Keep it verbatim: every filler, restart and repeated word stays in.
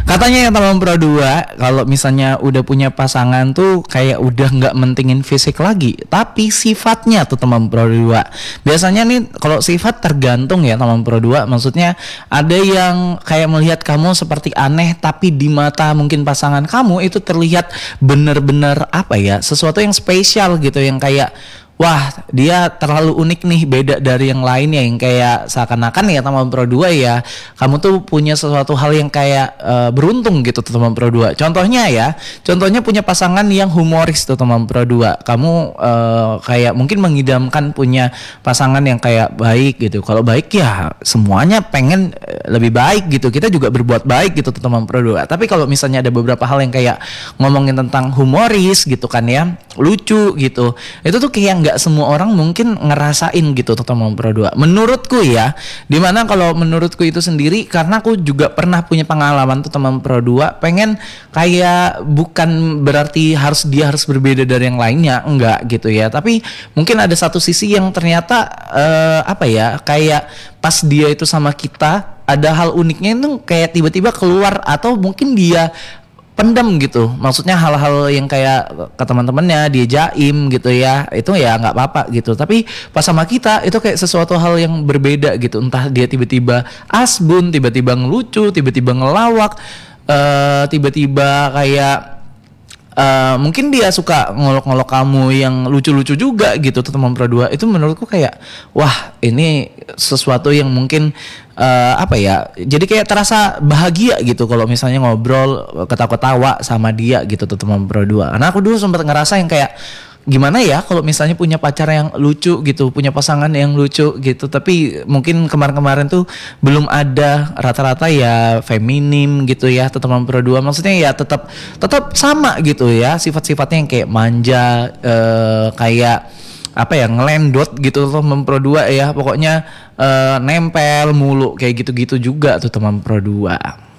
Katanya yang teman pro dua kalau misalnya udah punya pasangan tuh kayak udah nggak mentingin fisik lagi, tapi sifatnya tuh teman pro dua. Biasanya nih kalau sifat tergantung ya teman pro dua. Maksudnya ada yang kayak melihat kamu seperti aneh, tapi di mata mungkin pasangan kamu itu terlihat bener-bener apa ya, sesuatu yang spesial gitu, yang kayak wah dia terlalu unik nih, beda dari yang lainnya, yang kayak seakan-akan ya teman pro dua ya kamu tuh punya sesuatu hal yang kayak uh, beruntung gitu tuh teman pro dua. Contohnya ya, contohnya punya pasangan yang humoris tuh teman pro dua. Kamu uh, kayak mungkin mengidamkan punya pasangan yang kayak baik gitu. Kalau baik ya semuanya pengen lebih baik gitu. Kita juga berbuat baik gitu tuh teman pro dua. Tapi kalau misalnya ada beberapa hal yang kayak ngomongin tentang humoris gitu kan ya, lucu gitu, itu tuh kayak nggak semua orang mungkin ngerasain gitu tuh teman pro dua. Menurutku ya, dimana kalau menurutku itu sendiri, karena aku juga pernah punya pengalaman tuh teman pro dua, pengen kayak bukan berarti harus dia harus berbeda dari yang lainnya, enggak gitu ya. Tapi mungkin ada satu sisi yang ternyata uh, apa ya, kayak pas dia itu sama kita ada hal uniknya itu kayak tiba-tiba keluar, atau mungkin dia pendam gitu. Maksudnya hal-hal yang kayak ke teman-temannya dia jaim gitu ya, itu ya nggak apa-apa gitu. Tapi pas sama kita itu kayak sesuatu hal yang berbeda gitu. Entah dia tiba-tiba asbun, tiba-tiba ngelucu, tiba-tiba ngelawak, uh, tiba-tiba kayak Uh, mungkin dia suka ngolok-ngolok kamu yang lucu-lucu juga gitu tuh teman pro dua. Itu menurutku kayak wah ini sesuatu yang mungkin uh, apa ya, jadi kayak terasa bahagia gitu kalau misalnya ngobrol ketawa-ketawa sama dia gitu tuh teman pro dua. Karena aku dulu sempat ngerasa yang kayak gimana ya kalau misalnya punya pacar yang lucu gitu, punya pasangan yang lucu gitu, tapi mungkin kemarin-kemarin tuh belum ada, rata-rata ya feminim gitu ya teman pro dua. Maksudnya ya tetap tetap sama gitu ya, sifat-sifatnya yang kayak manja, eh, kayak apa ya, ngelendot gitu teman pro dua ya, pokoknya eh, nempel mulu kayak gitu-gitu juga tuh teman pro dua.